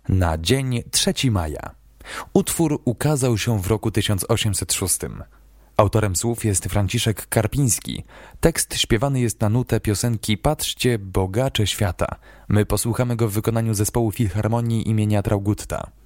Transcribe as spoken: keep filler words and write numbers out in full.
Na dzień trzeciego maja. Utwór ukazał się w roku tysiąc osiemset szóstym. Autorem słów jest Franciszek Karpiński. Tekst śpiewany jest na nutę piosenki Patrzcie, bogacze świata. My posłuchamy go w wykonaniu zespołu Filharmonii imienia Traugutta.